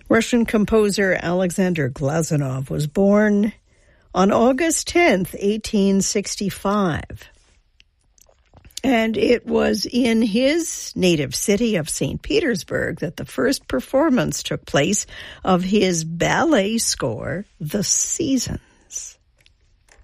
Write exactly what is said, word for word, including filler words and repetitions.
Russian composer Alexander Glazunov was born on August tenth, eighteen sixty-five. And it was in his native city of Saint Petersburg that the first performance took place of his ballet score, The Season.